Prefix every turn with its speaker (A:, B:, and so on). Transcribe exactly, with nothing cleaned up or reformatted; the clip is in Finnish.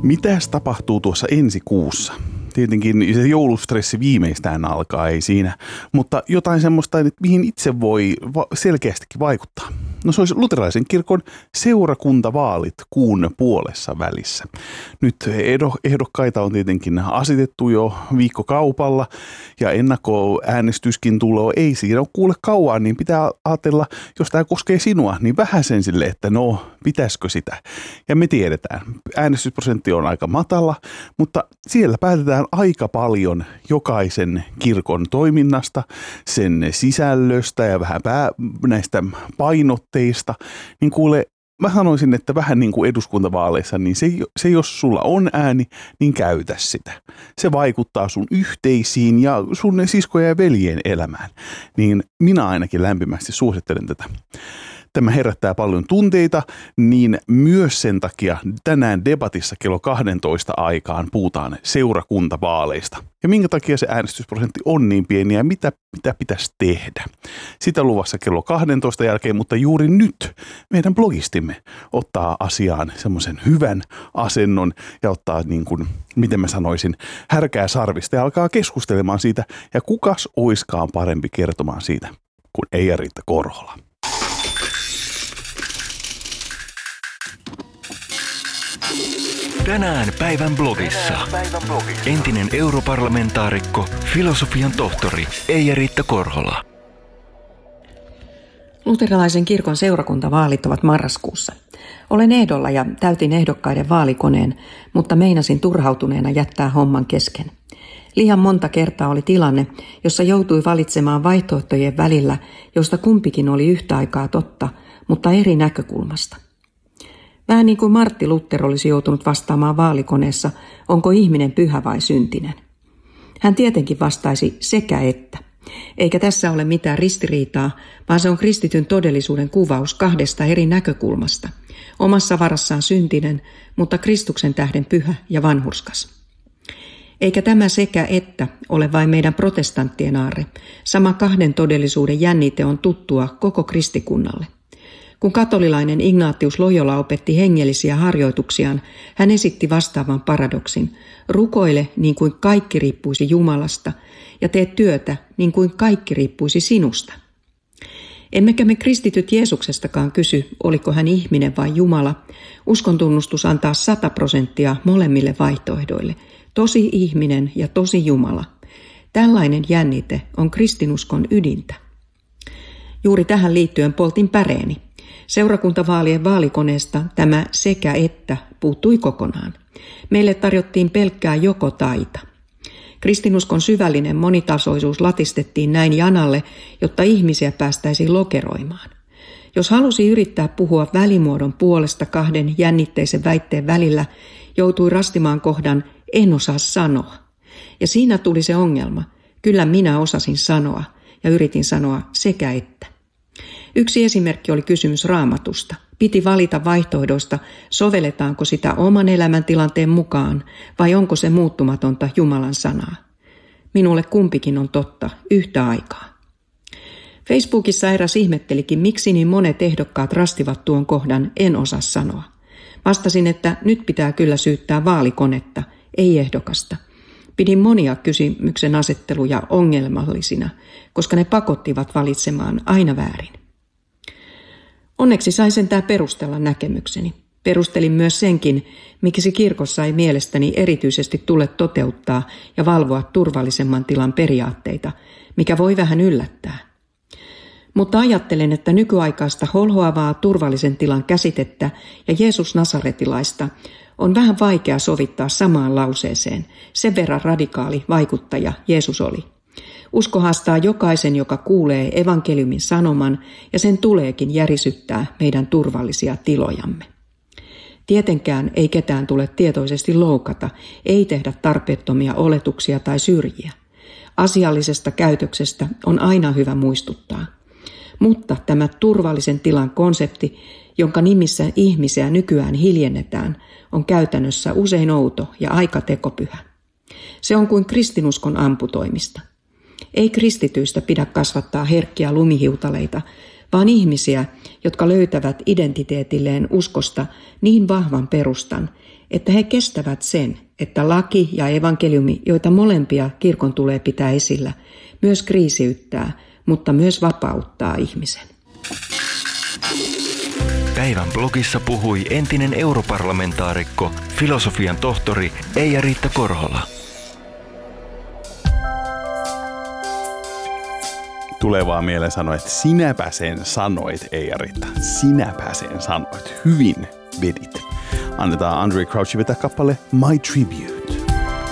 A: Mitäs tapahtuu tuossa ensi kuussa? Tietenkin se joulustressi viimeistään alkaa, ei siinä, mutta jotain semmoista, että mihin itse voi selkeästikin vaikuttaa. No se olisi luterilaisen kirkon seurakuntavaalit kuun puolessa välissä. Nyt ehdokkaita on tietenkin asetettu jo viikkokaupalla ja ennakkoäänestyskin tulee. Ei siinä ole kuule kauan, niin pitää ajatella, jos tämä koskee sinua, niin vähän sen sille, että no, pitäisikö sitä. Ja me tiedetään, äänestysprosentti on aika matala, mutta siellä päätetään aika paljon jokaisen kirkon toiminnasta, sen sisällöstä ja vähän pää, näistä painotteista, niin kuule, mä sanoisin, että vähän niin kuin eduskuntavaaleissa, niin se, se jos sulla on ääni, niin käytä sitä. Se vaikuttaa sun yhteisiin ja sun siskojen ja veljen elämään. Niin minä ainakin lämpimästi suosittelen tätä. Tämä herättää paljon tunteita, niin myös sen takia tänään debatissa kello kaksitoista aikaan puhutaan seurakuntavaaleista. Ja minkä takia se äänestysprosentti on niin pieni ja mitä, mitä pitäisi tehdä. Sitä luvassa kello kaksitoista jälkeen, mutta juuri nyt meidän blogistimme ottaa asiaan semmoisen hyvän asennon ja ottaa niin kuin, miten mä sanoisin, härkää sarvista ja alkaa keskustelemaan siitä. Ja kukas oiskaan parempi kertomaan siitä kuin Eija-Riitta Korhola.
B: Tänään päivän blogissa. Entinen europarlamentaarikko, filosofian tohtori Eija-Riitta Korhola.
C: Luterilaisen kirkon seurakuntavaalit ovat marraskuussa. Olen ehdolla ja täytin ehdokkaiden vaalikoneen, mutta meinasin turhautuneena jättää homman kesken. Liian monta kertaa oli tilanne, jossa joutui valitsemaan vaihtoehtojen välillä, joista kumpikin oli yhtä aikaa totta, mutta eri näkökulmasta. Vähän niin kuin Martti Luther olisi joutunut vastaamaan vaalikoneessa, onko ihminen pyhä vai syntinen. Hän tietenkin vastaisi sekä että. Eikä tässä ole mitään ristiriitaa, vaan se on kristityn todellisuuden kuvaus kahdesta eri näkökulmasta. Omassa varassaan syntinen, mutta Kristuksen tähden pyhä ja vanhurskas. Eikä tämä sekä että ole vain meidän protestanttien aarre. Sama kahden todellisuuden jännite on tuttua koko kristikunnalle. Kun katolilainen Ignatius Loyola opetti hengellisiä harjoituksiaan, hän esitti vastaavan paradoksin. Rukoile niin kuin kaikki riippuisi Jumalasta ja tee työtä niin kuin kaikki riippuisi sinusta. Emmekä me kristityt Jeesuksestakaan kysy, oliko hän ihminen vai Jumala. Uskon tunnustus antaa sata prosenttia molemmille vaihtoehdoille. Tosi ihminen ja tosi Jumala. Tällainen jännite on kristinuskon ydintä. Juuri tähän liittyen poltin päreeni. Seurakuntavaalien vaalikoneesta tämä sekä että puuttui kokonaan. Meille tarjottiin pelkkää joko taita. Kristinuskon syvällinen monitasoisuus latistettiin näin janalle, jotta ihmisiä päästäisiin lokeroimaan. Jos halusi yrittää puhua välimuodon puolesta kahden jännitteisen väitteen välillä, joutui rastimaan kohdan en osaa sanoa. Ja siinä tuli se ongelma. Kyllä minä osasin sanoa ja yritin sanoa sekä että. Yksi esimerkki oli kysymys Raamatusta. Piti valita vaihtoehdoista, sovelletaanko sitä oman elämäntilanteen mukaan vai onko se muuttumatonta Jumalan sanaa. Minulle kumpikin on totta yhtä aikaa. Facebookissa eräs ihmettelikin, miksi niin monet ehdokkaat rastivat tuon kohdan en osaa sanoa. Vastasin, että nyt pitää kyllä syyttää vaalikonetta, ei ehdokasta. Pidin monia kysymyksen asetteluja ongelmallisina, koska ne pakottivat valitsemaan aina väärin. Onneksi sain sentään perustella näkemykseni. Perustelin myös senkin, miksi kirkossa ei mielestäni erityisesti tule toteuttaa ja valvoa turvallisemman tilan periaatteita, mikä voi vähän yllättää. Mutta ajattelen, että nykyaikaista holhoavaa turvallisen tilan käsitettä ja Jeesus Nasaretilaista on vähän vaikea sovittaa samaan lauseeseen. Sen verran radikaali vaikuttaja Jeesus oli. Usko haastaa jokaisen, joka kuulee evankeliumin sanoman, ja sen tuleekin järisyttää meidän turvallisia tilojamme. Tietenkään ei ketään tule tietoisesti loukata, ei tehdä tarpeettomia oletuksia tai syrjiä. Asiallisesta käytöksestä on aina hyvä muistuttaa. Mutta tämä turvallisen tilan konsepti, jonka nimissä ihmisiä nykyään hiljennetään, on käytännössä usein outo ja aika tekopyhä. Se on kuin kristinuskon amputoimista. Ei kristityistä pidä kasvattaa herkkiä lumihiutaleita, vaan ihmisiä, jotka löytävät identiteetilleen uskosta niin vahvan perustan, että he kestävät sen, että laki ja evankeliumi, joita molempia kirkon tulee pitää esillä, myös kriisiyttää, mutta myös vapauttaa ihmisen.
B: Päivän blogissa puhui entinen europarlamentaarikko, filosofian tohtori Eija-Riitta Korhola.
A: Tulee vaan mieleen sanoa, että sinäpä sen sanoit, Eija-Riitta. Sinäpä sen sanoit. Hyvin vedit. Annetaan Andraé Crouchin vetää kappale My Tribute.